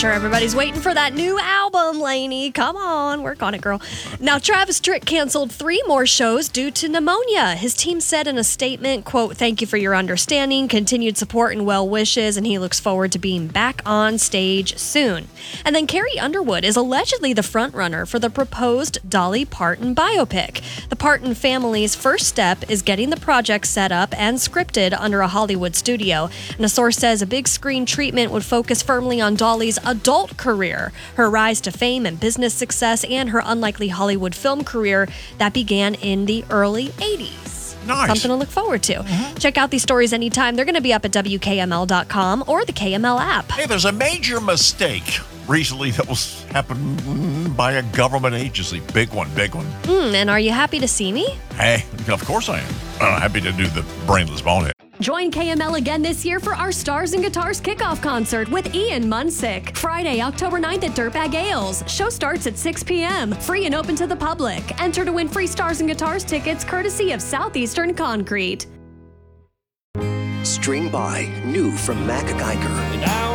sure everybody's waiting for that new album, Lainey. Come on, work on it, girl. Now, Travis Tritt canceled 3 more shows due to pneumonia. His team said in a statement, quote, "Thank you for your understanding, continued support, and well wishes," and he looks forward to being back on stage soon. And then Carrie Underwood is allegedly the frontrunner for the proposed Dolly Parton biopic. The Parton family's first step is getting the project set up and scripted under a Hollywood studio. And a source says a big screen treatment would focus firmly on Dolly's adult career, her rise to fame and business success, and her unlikely Hollywood film career that began in the early 80s. Nice. Something to look forward to. Check out these stories anytime. They're going to be up at WKML.com or the KML app. Hey, there's a major mistake recently that was happened by a government agency. Big one. And are you happy to see me? Hey, of course I am. Happy to do the brainless bonehead. Join KML again this year for our Stars and Guitars kickoff concert with Ian Munsick. Friday, October 9th at Dirtbag Ales. Show starts at 6 p.m. Free and open to the public. Enter to win free Stars and Guitars tickets courtesy of Southeastern Concrete. String by, new from Mac Geiger.